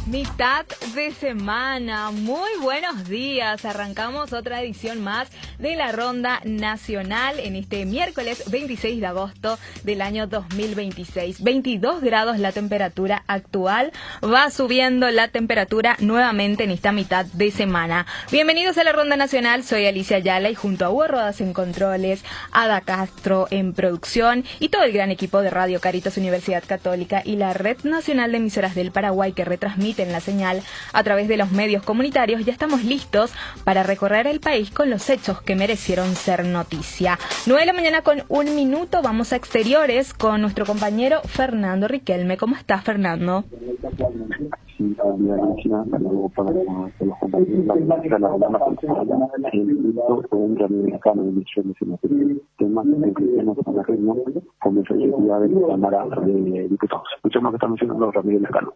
Mitad de semana, muy buenos días, arrancamos otra edición más de la Ronda Nacional en este miércoles 26 de agosto del año 2026. 22 grados la temperatura actual, va subiendo la temperatura nuevamente en esta mitad de semana. Bienvenidos a la Ronda Nacional, soy Alicia Ayala y junto a Hugo Rodas en controles, Ada Castro en producción y todo el gran equipo de Radio Caritas Universidad Católica y la Red Nacional de Emisoras del Paraguay que retransmiten la señal a través de los medios comunitarios, ya estamos listos para recorrer el país con los hechos que merecieron ser noticia. 9 de la mañana con 1 minuto, vamos a exteriores con nuestro compañero Fernando Riquelme. ¿Cómo estás, Fernando? Sí, Alicia, saludos para los compañeros de la Ronda Nacional. Un gran mexicano de misiones en los temas que cristianos con la reunión con la efectividad de la Cámara de Diputados. Escuchemos que está mencionando Ramírez Lescano.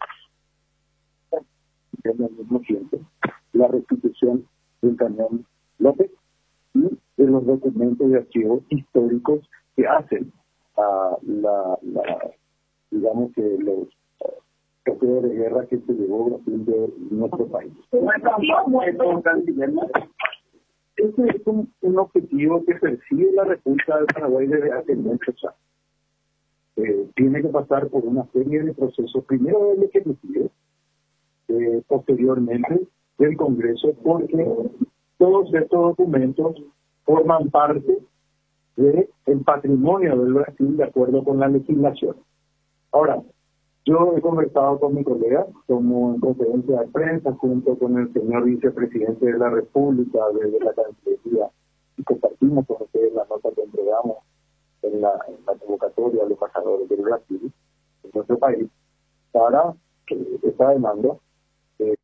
La restitución del cañón López y de los documentos de archivos históricos que hacen digamos que los trofeos de guerra que se llevó Brasil de nuestro país. Este es un objetivo que persigue la República del Paraguay desde hace muchos años. Tiene que pasar por una serie de procesos, primero del Ejecutivo, posteriormente del Congreso, porque todos estos documentos forman parte del patrimonio del Brasil de acuerdo con la legislación. Ahora, yo he conversado con mi colega, como en conferencia de prensa, junto con el señor vicepresidente de la República, desde la Cancillería, y compartimos con ustedes la nota que entregamos en la convocatoria a los embajadores del Brasil, en nuestro país, para esta demanda